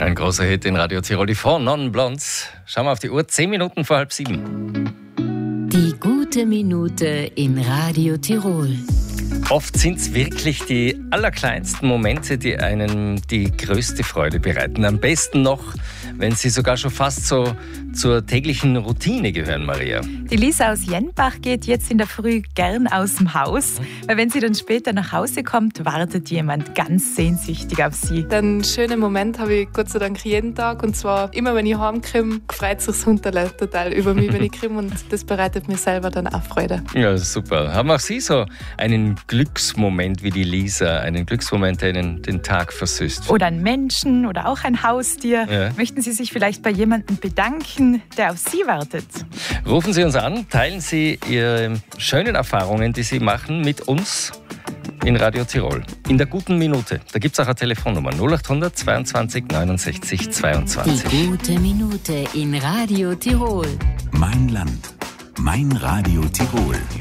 Ein großer Hit in Radio Tirol, die Four Non Blondes. Schauen wir auf die Uhr, 10 Minuten vor 6:30. Die gute Minute in Radio Tirol. Oft sind es wirklich die allerkleinsten Momente, die einem die größte Freude bereiten. Am besten noch, wenn sie sogar schon fast so zur täglichen Routine gehören, Maria. Die Lisa aus Jenbach geht jetzt in der Früh gern aus dem Haus, weil wenn sie dann später nach Hause kommt, wartet jemand ganz sehnsüchtig auf sie. Den schönen Moment habe ich Gott sei Dank jeden Tag, und zwar immer, wenn ich heimkomme, freut sich das Hunderle total über mich, wenn ich komme, und das bereitet mir selber dann auch Freude. Ja, super. Haben auch Sie so einen Glücksmoment wie die Lisa, einen Glücksmoment, der Ihnen den Tag versüßt? Oder einen Menschen oder auch ein Haustier. Ja. Möchten Sie sich vielleicht bei jemandem bedanken, der auf Sie wartet? Rufen Sie uns an, teilen Sie Ihre schönen Erfahrungen, die Sie machen, mit uns in Radio Tirol. In der guten Minute. Da gibt es auch eine Telefonnummer 0800 22 69 22. Die gute Minute in Radio Tirol. Mein Land, mein Radio Tirol.